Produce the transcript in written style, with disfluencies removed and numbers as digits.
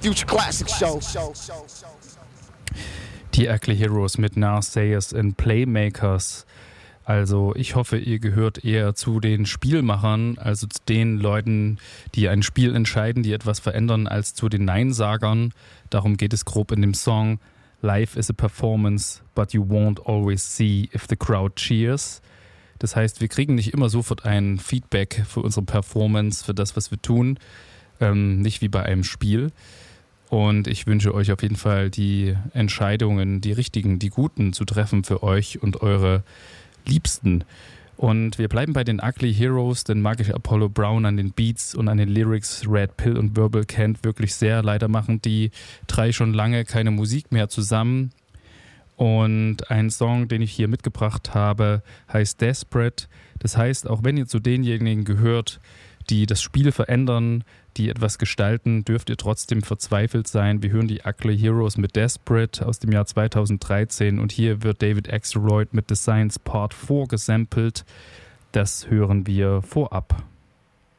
Future Classic Show. Die Ugly Heroes mit Naysayers and Playmakers. Also ich hoffe, ihr gehört eher zu den Spielmachern, also zu den Leuten, die ein Spiel entscheiden, die etwas verändern, als zu den Neinsagern. Darum geht es grob in dem Song. Life is a performance, but you won't always see if the crowd cheers. Das heißt, wir kriegen nicht immer sofort ein Feedback für unsere Performance, für das, was wir tun. Nicht wie bei einem Spiel. Und ich wünsche euch auf jeden Fall die Entscheidungen, die richtigen, die guten zu treffen für euch und eure Liebsten. Und wir bleiben bei den Ugly Heroes, denn mag ich Apollo Brown an den Beats und an den Lyrics. Red Pill und Verbal Kent wirklich sehr. Leider machen die drei schon lange keine Musik mehr zusammen. Und ein Song, den ich hier mitgebracht habe, heißt Desperate. Das heißt, auch wenn ihr zu denjenigen gehört, die das Spiel verändern, die etwas gestalten, dürft ihr trotzdem verzweifelt sein. Wir hören die Ugly Heroes mit Desperate aus dem Jahr 2013 und hier wird David Axelrod mit The Science Part 4 gesampelt. Das hören wir vorab.